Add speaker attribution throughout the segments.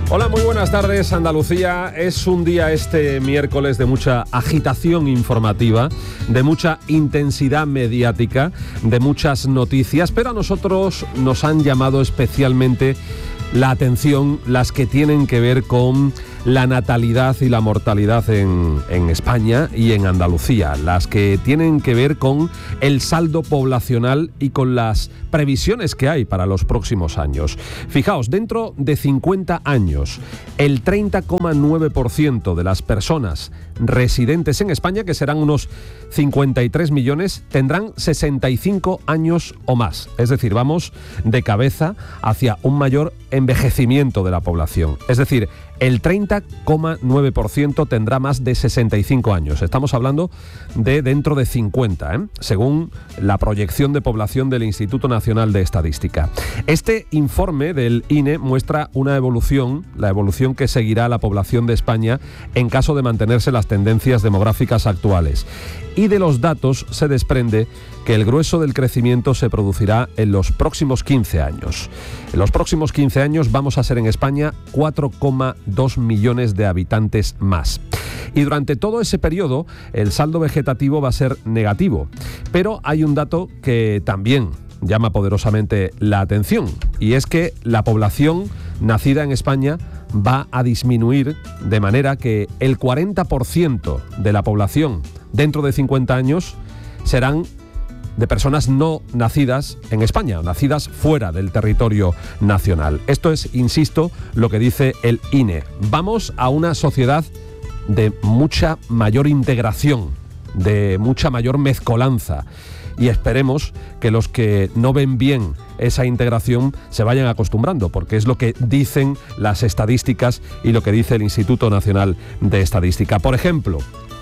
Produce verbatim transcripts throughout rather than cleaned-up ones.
Speaker 1: Hola, muy buenas tardes. Andalucía es un día este miércoles de mucha agitación informativa, de mucha intensidad mediática, de muchas noticias, pero a nosotros nos han llamado especialmente la atención las que tienen que ver con la natalidad y la mortalidad en, en España y en Andalucía, las que tienen que ver con el saldo poblacional y con las previsiones que hay para los próximos años. Fijaos, dentro de cincuenta años, el treinta coma nueve por ciento de las personas residentes en España, que serán unos cincuenta y tres millones, tendrán sesenta y cinco años o más. Es decir, vamos de cabeza hacia un mayor envejecimiento de la población. Es decir, el treinta coma nueve por ciento tendrá más de sesenta y cinco años. Estamos hablando de dentro de cincuenta, ¿eh? según la proyección de población del Instituto Nacional de Estadística. Este informe del I N E muestra una evolución, la evolución que seguirá la población de España en caso de mantenerse las tendencias demográficas actuales. Y de los datos se desprende que el grueso del crecimiento se producirá en los próximos quince años. En los próximos quince años vamos a ser en España cuatro coma dos millones de habitantes más. Y durante todo ese periodo el saldo vegetativo va a ser negativo. Pero hay un dato que también llama poderosamente la atención, y es que la población nacida en España va a disminuir, de manera que el cuarenta por ciento de la población dentro de cincuenta años serán de personas no nacidas en España, nacidas fuera del territorio nacional. Esto es, insisto, lo que dice el I N E. Vamos a una sociedad de mucha mayor integración, de mucha mayor mezcolanza. Y esperemos que los que no ven bien esa integración se vayan acostumbrando, porque es lo que dicen las estadísticas y lo que dice el Instituto Nacional de Estadística. Por ejemplo,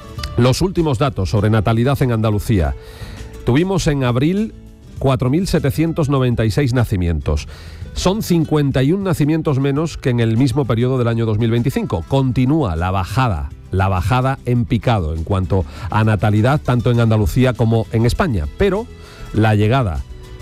Speaker 1: los últimos datos sobre natalidad en Andalucía. Tuvimos en abril cuatro mil setecientos noventa y seis nacimientos. Son cincuenta y uno nacimientos menos que en el mismo periodo del año dos mil veinticinco. Continúa la bajada, la bajada en picado en cuanto a natalidad, tanto en Andalucía como en España. Pero la llegada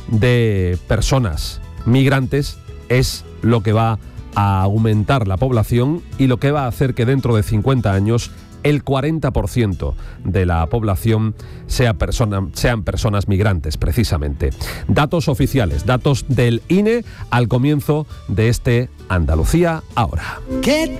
Speaker 1: de personas migrantes es lo que va a aumentar la población y lo que va a hacer que dentro de cincuenta años el cuarenta por ciento de la población sea persona, sean personas migrantes, precisamente. Datos oficiales, datos del I N E al comienzo de este Andalucía Ahora. ¿Qué?